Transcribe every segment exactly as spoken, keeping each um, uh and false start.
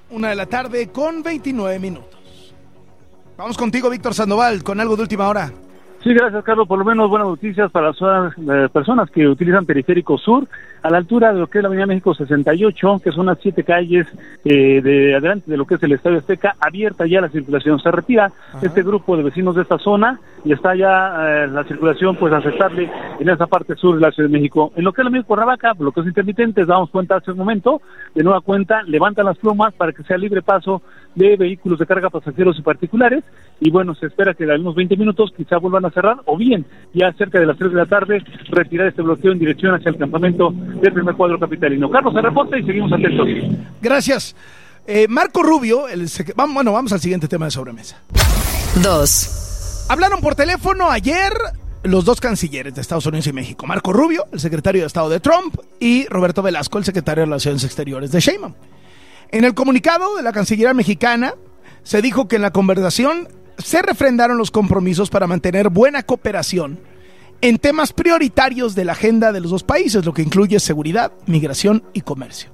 Una de la tarde con veintinueve minutos. Vamos contigo, Víctor Sandoval, con algo de última hora. Sí, gracias, Carlos. Por lo menos buenas noticias para las eh, personas que utilizan Periférico Sur, a la altura de lo que es la Avenida México sesenta y ocho, que son las siete calles eh, de adelante de lo que es el Estadio Azteca, abierta ya la circulación. Se retira Ajá. este grupo de vecinos de esta zona y está ya eh, la circulación pues aceptable en esa parte sur de la Ciudad de México. En lo que es la México Cuernavaca, lo que es intermitentes, damos cuenta hace un momento, de nueva cuenta, levantan las plumas para que sea libre paso de vehículos de carga, pasajeros y particulares, y bueno, se espera que en unos veinte minutos quizá vuelvan a cerrar, o bien, ya cerca de las tres de la tarde, retirar este bloqueo en dirección hacia el campamento del primer cuadro capitalino. Carlos, se reporta y seguimos atentos. Gracias. Eh, Marco Rubio, el sec... vamos, bueno, vamos al siguiente tema de sobremesa. Dos. Hablaron por teléfono ayer los dos cancilleres de Estados Unidos y México, Marco Rubio, el secretario de Estado de Trump, y Roberto Velasco, el secretario de Relaciones Exteriores de Sheinbaum. En el comunicado de la Cancillería mexicana se dijo que en la conversación se refrendaron los compromisos para mantener buena cooperación en temas prioritarios de la agenda de los dos países, lo que incluye seguridad, migración y comercio.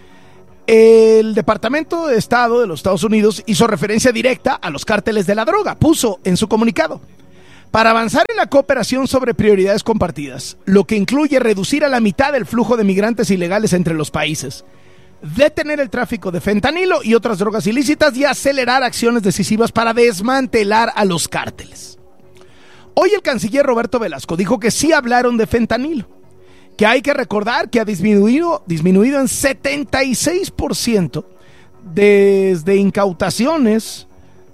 El Departamento de Estado de los Estados Unidos hizo referencia directa a los cárteles de la droga. Puso en su comunicado: para avanzar en la cooperación sobre prioridades compartidas, lo que incluye reducir a la mitad el flujo de migrantes ilegales entre los países, detener el tráfico de fentanilo y otras drogas ilícitas y acelerar acciones decisivas para desmantelar a los cárteles. Hoy el canciller Roberto Velasco dijo que sí hablaron de fentanilo, que hay que recordar que ha disminuido, disminuido en setenta y seis por ciento desde incautaciones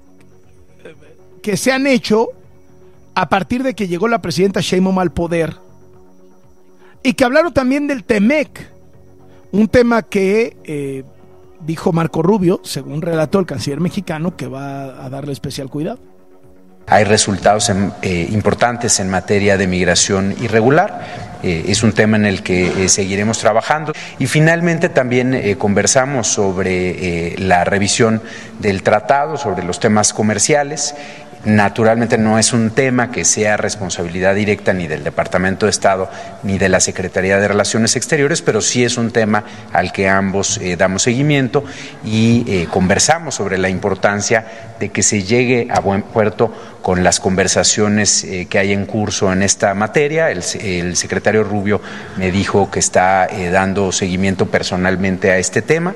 que se han hecho a partir de que llegó la presidenta Sheinbaum al poder, y que hablaron también del Temec, un tema que eh, dijo Marco Rubio, según relató el canciller mexicano, que va a darle especial cuidado. Hay resultados en, eh, importantes en materia de migración irregular. Eh, es un tema en el que eh, seguiremos trabajando. Y finalmente también eh, conversamos sobre eh, la revisión del tratado, sobre los temas comerciales. Naturalmente no es un tema que sea responsabilidad directa ni del Departamento de Estado ni de la Secretaría de Relaciones Exteriores, pero sí es un tema al que ambos eh, damos seguimiento y eh, conversamos sobre la importancia de que se llegue a buen puerto con las conversaciones eh, que hay en curso en esta materia. El, el secretario Rubio me dijo que está eh, dando seguimiento personalmente a este tema.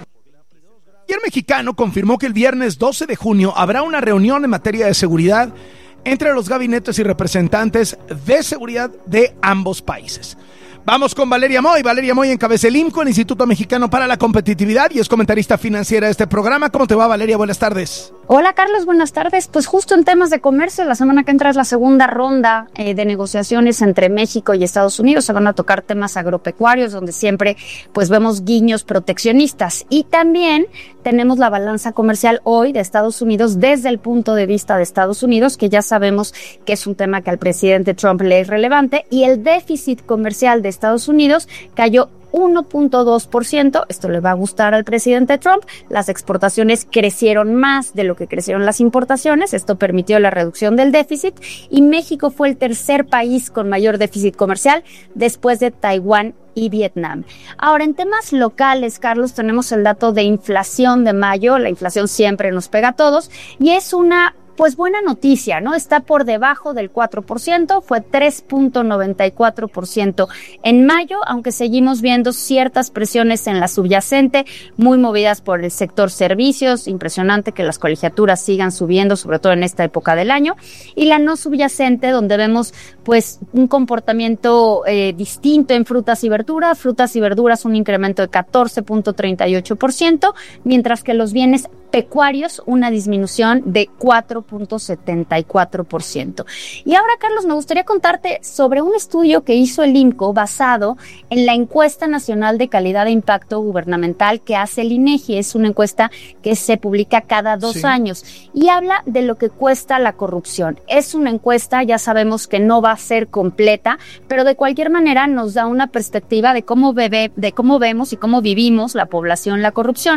El mexicano confirmó que el viernes doce de junio habrá una reunión en materia de seguridad entre los gabinetes y representantes de seguridad de ambos países. Vamos con Valeria Moy. Valeria Moy encabeza el I M C O, el Instituto Mexicano para la Competitividad, y es comentarista financiera de este programa. ¿Cómo te va, Valeria? Buenas tardes. Hola, Carlos, buenas tardes. Pues justo en temas de comercio, la semana que entra es la segunda ronda eh, de negociaciones entre México y Estados Unidos. Se van a tocar temas agropecuarios, donde siempre pues vemos guiños proteccionistas. Y también tenemos la balanza comercial hoy de Estados Unidos desde el punto de vista de Estados Unidos, que ya sabemos que es un tema que al presidente Trump le es relevante, y el déficit comercial de Estados Unidos cayó uno punto dos por ciento, esto le va a gustar al presidente Trump. Las exportaciones crecieron más de lo que crecieron las importaciones, esto permitió la reducción del déficit, y México fue el tercer país con mayor déficit comercial después de Taiwán y Vietnam. Ahora, en temas locales, Carlos, tenemos el dato de inflación de mayo. La inflación siempre nos pega a todos y es una pues buena noticia, ¿no? Está por debajo del cuatro por ciento, fue tres punto noventa y cuatro por ciento en mayo, aunque seguimos viendo ciertas presiones en la subyacente, muy movidas por el sector servicios. Impresionante que las colegiaturas sigan subiendo, sobre todo en esta época del año, y la no subyacente, donde vemos pues un comportamiento eh, distinto en frutas y verduras, frutas y verduras un incremento de catorce punto treinta y ocho por ciento, mientras que los bienes pecuarios una disminución de cuatro punto setenta y cuatro por ciento. Y ahora, Carlos, me gustaría contarte sobre un estudio que hizo el I M C O basado en la Encuesta Nacional de Calidad e Impacto Gubernamental que hace el INEGI. Es una encuesta que se publica cada dos sí. años y habla de lo que cuesta la corrupción. Es una encuesta, ya sabemos que no va a ser completa, pero de cualquier manera nos da una perspectiva de cómo, bebe, de cómo vemos y cómo vivimos la población la corrupción.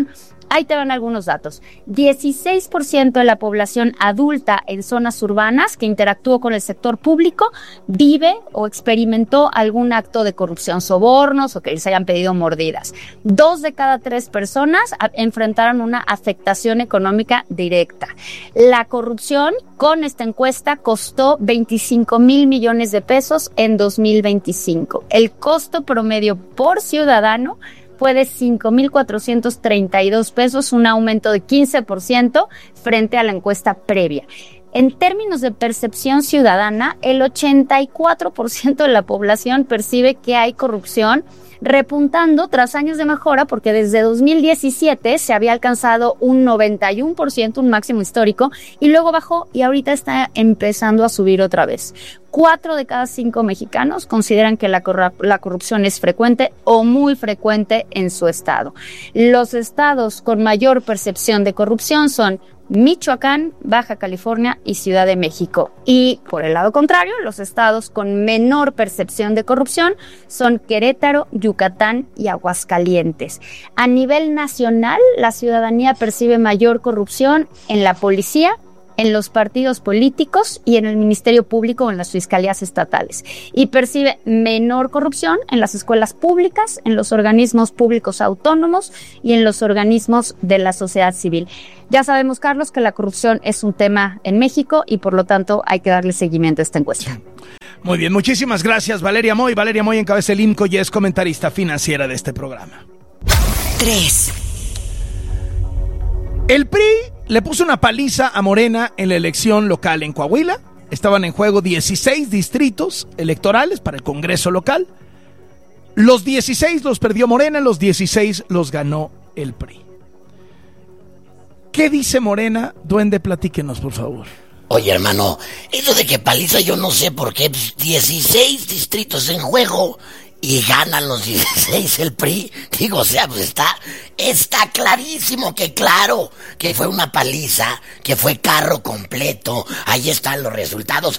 Ahí te van algunos datos. dieciséis por ciento de la población adulta en zonas urbanas que interactuó con el sector público vive o experimentó algún acto de corrupción, sobornos o que les hayan pedido mordidas. Dos de cada tres personas enfrentaron una afectación económica directa. La corrupción con esta encuesta costó veinticinco mil millones de pesos en dos mil veinticinco. El costo promedio por ciudadano fue de cinco mil cuatrocientos treinta y dos pesos, un aumento de quince por ciento frente a la encuesta previa. En términos de percepción ciudadana, el ochenta y cuatro por ciento de la población percibe que hay corrupción, repuntando tras años de mejora, porque desde dos mil diecisiete se había alcanzado un noventa y uno por ciento, un máximo histórico, y luego bajó y ahorita está empezando a subir otra vez. Cuatro de cada cinco mexicanos consideran que la, corru- la corrupción es frecuente o muy frecuente en su estado. Los estados con mayor percepción de corrupción son Michoacán, Baja California y Ciudad de México. Y por el lado contrario, los estados con menor percepción de corrupción son Querétaro, Yucatán y Aguascalientes. A nivel nacional, la ciudadanía percibe mayor corrupción en la policía, en los partidos políticos y en el Ministerio Público o en las fiscalías estatales. Y percibe menor corrupción en las escuelas públicas, en los organismos públicos autónomos y en los organismos de la sociedad civil. Ya sabemos, Carlos, que la corrupción es un tema en México y por lo tanto hay que darle seguimiento a esta encuesta. Muy bien, muchísimas gracias, Valeria Moy. Valeria Moy encabeza el I M C O y es comentarista financiera de este programa. tres. El P R I le puso una paliza a Morena en la elección local en Coahuila. Estaban en juego dieciséis distritos electorales para el Congreso local. Los dieciséis los perdió Morena, los dieciséis los ganó el P R I. ¿Qué dice Morena? Duende, platíquenos, por favor. Oye, hermano, eso de que paliza yo no sé por qué. dieciséis distritos en juego y ganan los dieciséis el P R I. Digo, o sea, pues está, está clarísimo que claro, que fue una paliza, que fue carro completo. Ahí están los resultados.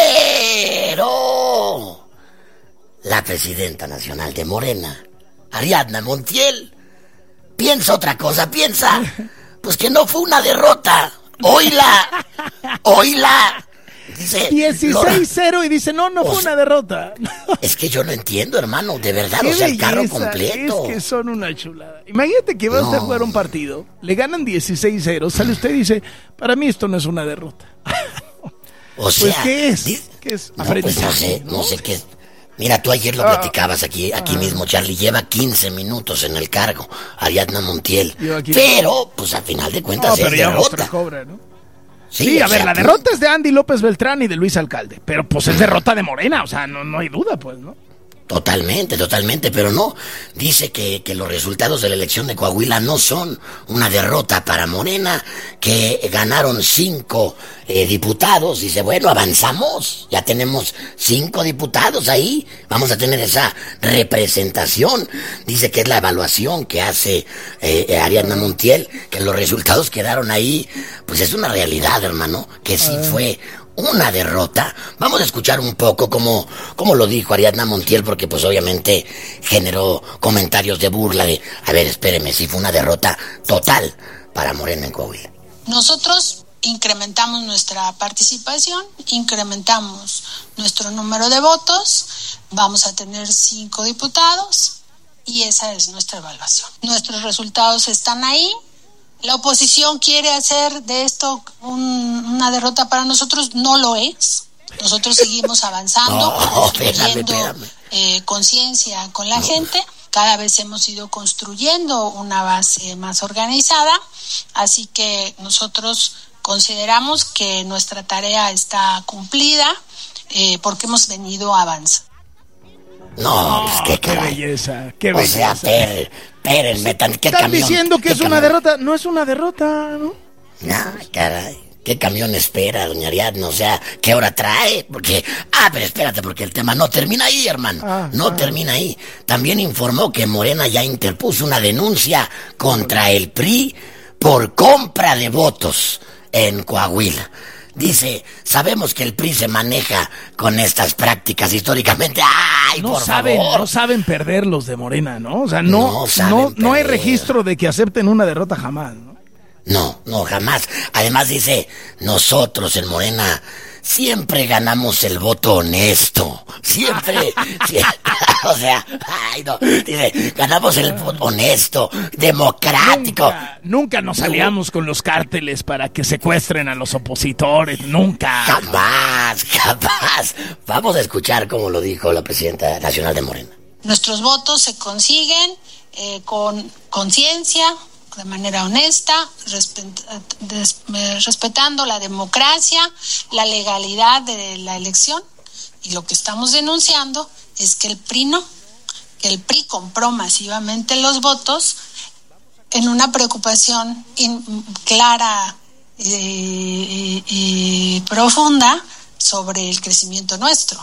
Pero la presidenta nacional de Morena, Ariadna Montiel, piensa otra cosa, piensa, pues que no fue una derrota. Oíla, oíla. Dice dieciséis cero y dice, no, no fue una derrota. Es que yo no entiendo, hermano, de verdad, Qué o sea, el carro belleza, completo. Es que son una chulada. Imagínate que vas No. a jugar un partido, le ganan dieciséis cero, sale usted y dice, para mí esto no es una derrota. O sea, pues, ¿qué es? di- ¿Qué es? No, pues no sé, no sé qué es. Mira, tú ayer lo Ah. platicabas aquí, aquí mismo, Charlie, lleva quince minutos en el cargo, Ariadna Montiel. Yo aquí- Pero, pues al final de cuentas No, es pero ya derrota. otra cobra, ¿no? Sí, Sí, o a ver, sea, la tú- derrota es de Andy López Beltrán y de Luis Alcalde, pero pues es derrota de Morena, o sea, no, no hay duda, pues, ¿no? Totalmente, totalmente, pero no. Dice que, que los resultados de la elección de Coahuila no son una derrota para Morena, que ganaron cinco eh, diputados. Dice, bueno, avanzamos, ya tenemos cinco diputados ahí, vamos a tener esa representación. Dice que es la evaluación que hace eh, Ariadna Montiel, que los resultados quedaron ahí, pues es una realidad, hermano, que sí fue una derrota. Vamos a escuchar un poco cómo, cómo lo dijo Ariadna Montiel, porque pues obviamente generó comentarios de burla de, a ver, espéreme, si fue una derrota total para Morena en Coahuila. Nosotros incrementamos nuestra participación, incrementamos nuestro número de votos, vamos a tener cinco diputados y esa es nuestra evaluación. Nuestros resultados están ahí. La oposición quiere hacer de esto un, una derrota para nosotros, no lo es. Nosotros seguimos avanzando, No, espérame, construyendo espérame. eh, conciencia con la gente. Cada vez hemos ido construyendo una base más organizada, así que nosotros consideramos que nuestra tarea está cumplida eh, porque hemos venido avanzando. No, pues qué qué caray. belleza, qué O belleza. sea, espérenme, espérenme, tan- qué Están camión. diciendo que qué es una camión. derrota, no es una derrota, ¿no? No, caray. ¿Qué camión espera, doña Ariadna? O sea, ¿qué hora trae? Porque, ah, pero espérate, porque el tema no termina ahí, hermano. Ah, no ah. termina ahí. También informó que Morena ya interpuso una denuncia contra el P R I por compra de votos en Coahuila. Dice, sabemos que el P R I se maneja con estas prácticas históricamente. ¡Ay, no por saben, favor! No saben perder los de Morena, ¿no? O sea, no, no, no, no hay registro de que acepten una derrota jamás, ¿no? No, no, jamás. Además dice, nosotros en Morena siempre ganamos el voto honesto. Siempre. siempre o sea, ay, no. Dice, ganamos el voto honesto, democrático. Nunca, nunca nos aliamos con los cárteles para que secuestren a los opositores. Nunca. Jamás, jamás. Vamos a escuchar cómo lo dijo la presidenta nacional de Morena. Nuestros votos se consiguen eh, con conciencia, de manera honesta, respet- des- respetando la democracia, la legalidad de la elección, y lo que estamos denunciando es que el P R I no, que el P R I compró masivamente los votos en una preocupación in- clara y, y, y profunda sobre el crecimiento nuestro.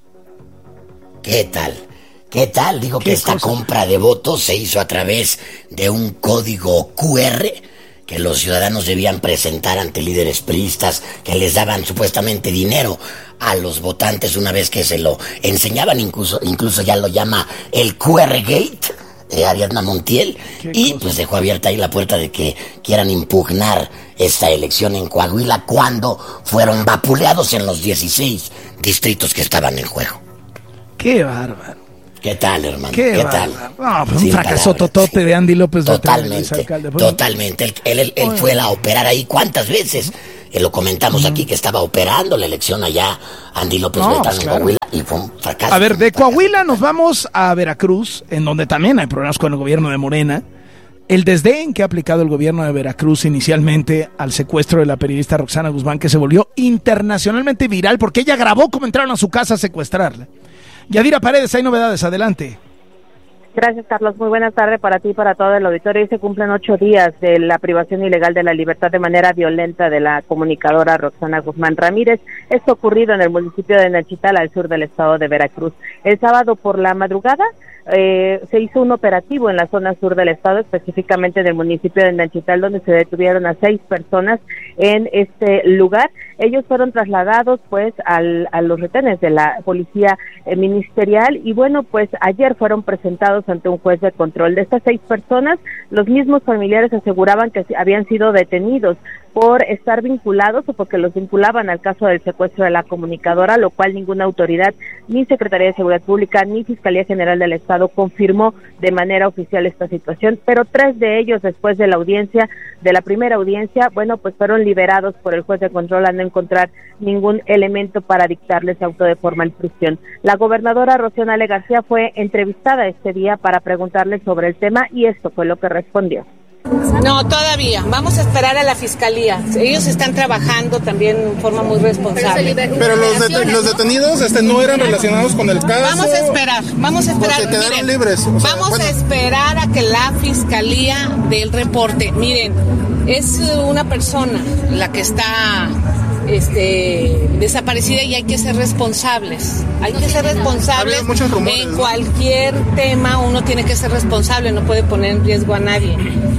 ¿Qué tal? ¿Qué tal? Digo que esta cosa? compra de votos se hizo a través de un código cu erre que los ciudadanos debían presentar ante líderes priistas que les daban supuestamente dinero a los votantes una vez que se lo enseñaban, incluso, incluso ya lo llama el cu erre Gate, eh, Ariadna Montiel, y pues dejó abierta ahí la puerta de que quieran impugnar esta elección en Coahuila cuando fueron vapuleados en los dieciséis distritos que estaban en juego. ¡Qué bárbaro! ¿Qué tal, hermano? ¿Qué, ¿Qué tal? No, pues un fracaso totote sí. de Andy López. Totalmente, alcalde. Pues, totalmente. Él, él, él, él fue a operar ahí. ¿Cuántas veces? Eh, lo comentamos uh-huh. aquí, que estaba operando la elección allá, Andy López no, Beltrán pues, en claro. Coahuila, y fue un fracaso. A ver, de Coahuila nos vamos a Veracruz, en donde también hay problemas con el gobierno de Morena. El desdén que ha aplicado el gobierno de Veracruz inicialmente al secuestro de la periodista Roxana Guzmán, que se volvió internacionalmente viral porque ella grabó cómo entraron a su casa a secuestrarla. Yadira Paredes, hay novedades, adelante. Gracias, Carlos. Muy buenas tardes para ti y para todo el auditorio. Hoy se cumplen ocho días de la privación ilegal de la libertad de manera violenta de la comunicadora Roxana Guzmán Ramírez. Esto ocurrido en el municipio de Nachital, al sur del estado de Veracruz. El sábado por la madrugada eh, se hizo un operativo en la zona sur del estado, específicamente en el municipio de Nachital, donde se detuvieron a seis personas en este lugar. Ellos fueron trasladados pues al, a los retenes de la policía eh, ministerial y bueno, pues ayer fueron presentados ante un juez de control. De estas seis personas, los mismos familiares aseguraban que habían sido detenidos por estar vinculados o porque los vinculaban al caso del secuestro de la comunicadora, lo cual ninguna autoridad, ni Secretaría de Seguridad Pública, ni Fiscalía General del Estado confirmó de manera oficial esta situación, pero tres de ellos, después de la audiencia, de la primera audiencia, bueno, pues fueron liberados por el juez de control al no encontrar ningún elemento para dictarles auto de formal prisión. La gobernadora Rocío Nale García fue entrevistada este día para preguntarle sobre el tema y esto fue lo que respondió. No, todavía. Vamos a esperar a la fiscalía. Ellos están trabajando también de forma muy responsable. Pero los, det- los detenidos este, no eran relacionados con el caso. Vamos a esperar, vamos a esperar. Porque quedaron Miren, libres. O sea, vamos bueno. a esperar a que la fiscalía dé el reporte. Miren, es una persona la que está este, desaparecida y hay que ser responsables. Hay que ser responsables rumores, en ¿no? cualquier tema. Uno tiene que ser responsable, no puede poner en riesgo a nadie.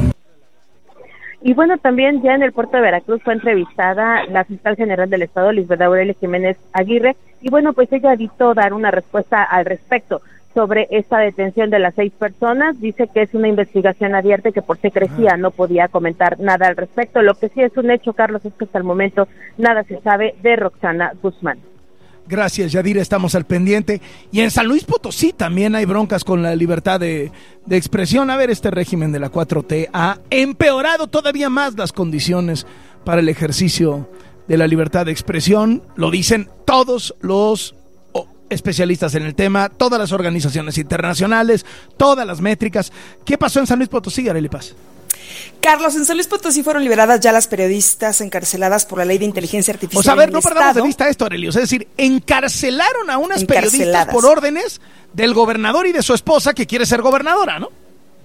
Y bueno, también ya en el puerto de Veracruz fue entrevistada la fiscal general del Estado, Lisbeth Aurelia Jiménez Aguirre, y bueno, pues ella evitó dar una respuesta al respecto sobre esta detención de las seis personas. Dice que es una investigación abierta y que por secrecía no podía comentar nada al respecto. Lo que sí es un hecho, Carlos, es que hasta el momento nada se sabe de Roxana Guzmán. Gracias, Yadira, estamos al pendiente. Y en San Luis Potosí también hay broncas con la libertad de, de expresión. A ver, este régimen de la cuatro T ha empeorado todavía más las condiciones para el ejercicio de la libertad de expresión. Lo dicen todos los oh, especialistas en el tema, todas las organizaciones internacionales, todas las métricas. ¿Qué pasó en San Luis Potosí, Arely Paz? Carlos, en San Luis Potosí fueron liberadas ya las periodistas encarceladas por la ley de inteligencia artificial. O sea, a ver, no perdamos Estado. de vista esto, Arely. Es decir, encarcelaron a unas periodistas por órdenes del gobernador y de su esposa que quiere ser gobernadora, ¿no?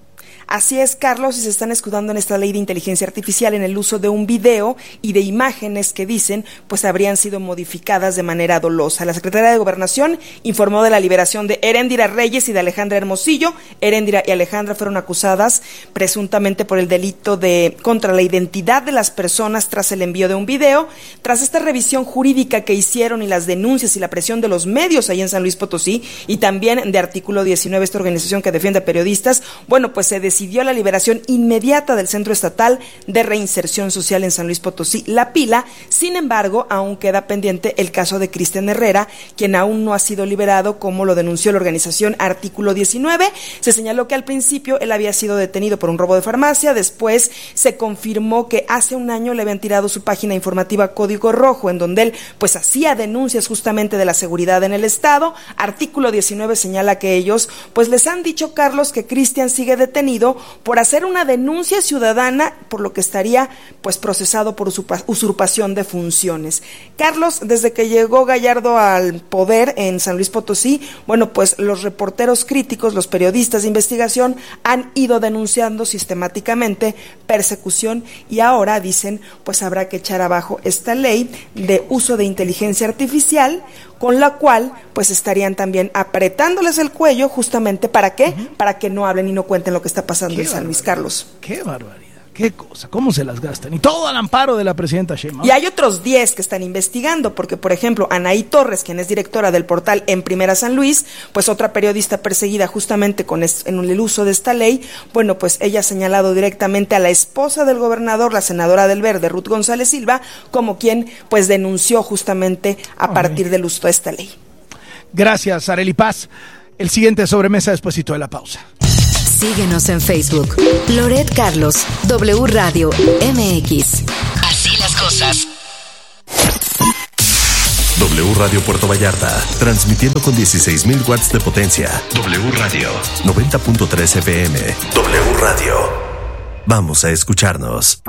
Así es, Carlos, y se están escudando en esta ley de inteligencia artificial en el uso de un video y de imágenes que dicen pues habrían sido modificadas de manera dolosa. La Secretaría de Gobernación informó de la liberación de Heréndira Reyes y de Alejandra Hermosillo. Heréndira y Alejandra fueron acusadas presuntamente por el delito de contra la identidad de las personas tras el envío de un video. Tras esta revisión jurídica que hicieron y las denuncias y la presión de los medios ahí en San Luis Potosí y también de Artículo diecinueve, esta organización que defiende a periodistas, bueno, pues se decidió la liberación inmediata del Centro Estatal de Reinserción Social en San Luis Potosí, La Pila. Sin embargo, aún queda pendiente el caso de Cristian Herrera, quien aún no ha sido liberado, como lo denunció la organización Artículo diecinueve. Se señaló que al principio él había sido detenido por un robo de farmacia, después se confirmó que hace un año le habían tirado su página informativa Código Rojo, en donde él pues hacía denuncias justamente de la seguridad en el Estado. Artículo diecinueve señala que ellos pues les han dicho, Carlos, que Cristian sigue detenido por hacer una denuncia ciudadana, por lo que estaría pues procesado por usurpación de funciones. Carlos, desde que llegó Gallardo al poder en San Luis Potosí, bueno, pues los reporteros críticos, los periodistas de investigación han ido denunciando sistemáticamente persecución y ahora dicen pues habrá que echar abajo esta ley de uso de inteligencia artificial, con la cual pues estarían también apretándoles el cuello justamente ¿para qué? Uh-huh. Para que no hablen y no cuenten lo que está pasando en San Luis, Carlos. ¡Qué barbaridad! ¡Qué cosa! ¿Cómo se las gastan? Y todo al amparo de la presidenta Sheinbaum. Y hay otros diez que están investigando, porque, por ejemplo, Anaí Torres, quien es directora del portal En Primera San Luis, pues otra periodista perseguida justamente con es, en el uso de esta ley, bueno, pues ella ha señalado directamente a la esposa del gobernador, la senadora del Verde, Ruth González Silva, como quien, pues, denunció justamente a okay. partir del uso de esta ley. Gracias, Arely Paz. El siguiente sobremesa despuesito de la pausa. Síguenos en Facebook. Loret Carlos, W Radio M X. Así las cosas. W Radio Puerto Vallarta, transmitiendo con dieciséis mil watts de potencia. W Radio noventa punto tres F M. W Radio. Vamos a escucharnos.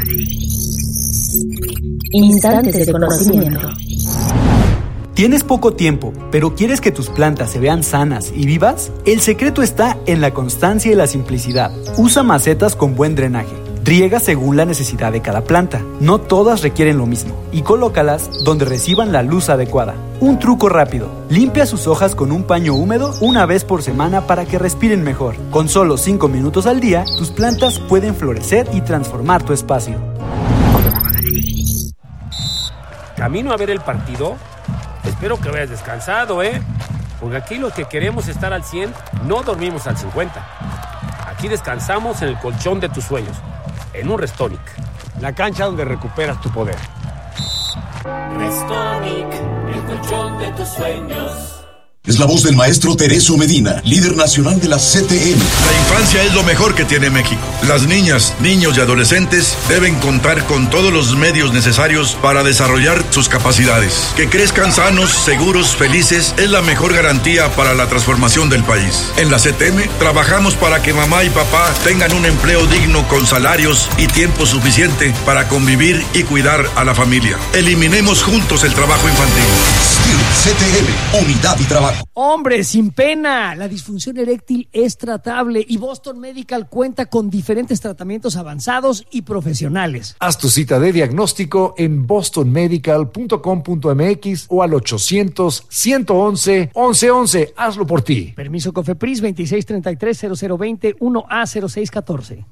Instantes de conocimiento. ¿Tienes poco tiempo, pero quieres que tus plantas se vean sanas y vivas? El secreto está en la constancia y la simplicidad. Usa macetas con buen drenaje. Riega según la necesidad de cada planta. No todas requieren lo mismo. Y colócalas donde reciban la luz adecuada. Un truco rápido. Limpia sus hojas con un paño húmedo una vez por semana para que respiren mejor. Con solo cinco minutos al día, tus plantas pueden florecer y transformar tu espacio. ¿Camino a ver el partido? Espero que vayas descansado, ¿eh? Porque aquí los que queremos estar al cien no dormimos al cincuenta. Aquí descansamos en el colchón de tus sueños, en un Restonic. La cancha donde recuperas tu poder. Restonic, el colchón de tus sueños. Es la voz del maestro Tereso Medina, líder nacional de la C T M. La infancia es lo mejor que tiene México. Las niñas, niños y adolescentes deben contar con todos los medios necesarios para desarrollar sus capacidades. Que crezcan sanos, seguros, felices es la mejor garantía para la transformación del país. En la C T M trabajamos para que mamá y papá tengan un empleo digno con salarios y tiempo suficiente para convivir y cuidar a la familia. Eliminemos juntos el trabajo infantil. C T M, unidad y trabajo. Hombre, sin pena, la disfunción eréctil es tratable y Boston Medical cuenta con diferentes tratamientos avanzados y profesionales. Haz tu cita de diagnóstico en boston medical punto com punto m x o al ochocientos, ciento once, once once. Hazlo por ti. Permiso COFEPRIS veintiséis treinta y tres, cero cero veinte, uno A cero seis catorce.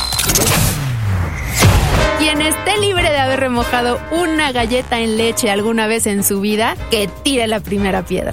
Quien esté libre de haber remojado una galleta en leche alguna vez en su vida, que tire la primera piedra.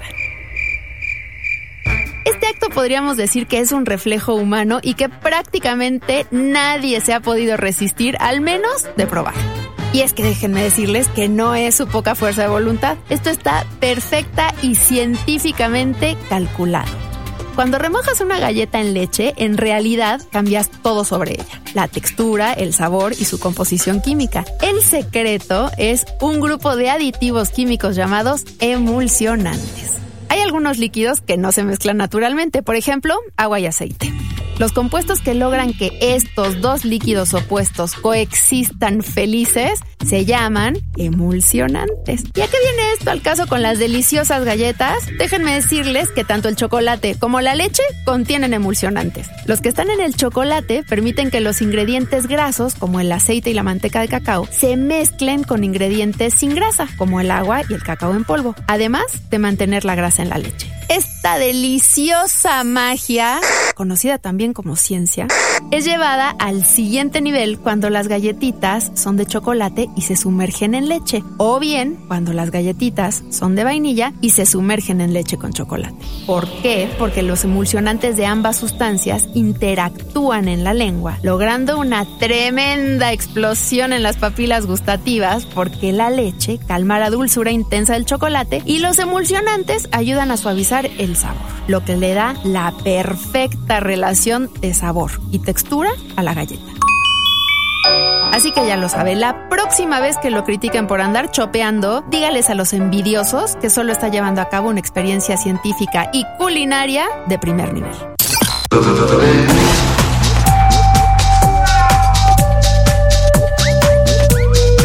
Este acto podríamos decir que es un reflejo humano y que prácticamente nadie se ha podido resistir, al menos de probar. Y es que déjenme decirles que no es su poca fuerza de voluntad. Esto está perfecta y científicamente calculado. Cuando remojas una galleta en leche, en realidad cambias todo sobre ella. La textura, el sabor y su composición química. El secreto es un grupo de aditivos químicos llamados emulsionantes. Hay algunos líquidos que no se mezclan naturalmente, por ejemplo, agua y aceite. Los compuestos que logran que estos dos líquidos opuestos coexistan felices se llaman emulsionantes. ¿Y a qué viene esto al caso con las deliciosas galletas? Déjenme decirles que tanto el chocolate como la leche contienen emulsionantes. Los que están en el chocolate permiten que los ingredientes grasos, como el aceite y la manteca de cacao, se mezclen con ingredientes sin grasa, como el agua y el cacao en polvo, además de mantener la grasa en la leche. Esta deliciosa magia, conocida también como ciencia, es llevada al siguiente nivel cuando las galletitas son de chocolate y se sumergen en leche, o bien cuando las galletitas son de vainilla y se sumergen en leche con chocolate. ¿Por qué? Porque los emulsionantes de ambas sustancias interactúan en la lengua, logrando una tremenda explosión en las papilas gustativas, porque la leche calma la dulzura intensa del chocolate y los emulsionantes ayudan a suavizar el sabor, lo que le da la perfecta relación de sabor y textura a la galleta. Así que ya lo sabe, la próxima vez que lo critiquen por andar chopeando, dígales a los envidiosos que solo está llevando a cabo una experiencia científica y culinaria de primer nivel.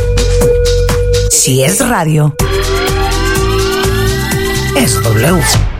Si es radio, es W.